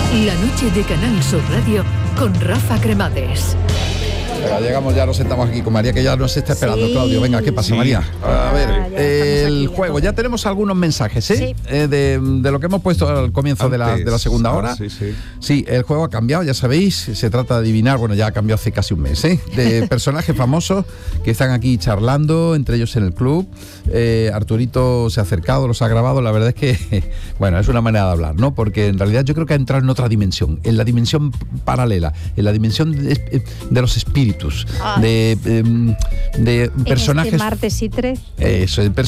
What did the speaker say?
La noche de Canal Sur Radio con Rafa Cremades. Venga, llegamos, ya nos sentamos aquí con María, que ya nos está esperando. Sí. Claudio, venga, ¿qué pasa, María? A ver, el juego, ya tenemos algunos mensajes, ¿eh? Sí. De lo que hemos puesto al comienzo de la segunda hora. Sí, el juego ha cambiado, ya sabéis, se trata de adivinar, bueno, ya ha cambiado hace casi un mes, ¿eh? De personajes famosos que están aquí charlando, entre ellos en el club. Arturito se ha acercado, los ha grabado, la verdad es que, bueno, es una manera de hablar, ¿no? Porque en realidad yo creo que ha entrado en otra dimensión, en la dimensión paralela, en la dimensión de los espíritus. De personajes. Martes y 13. Eso,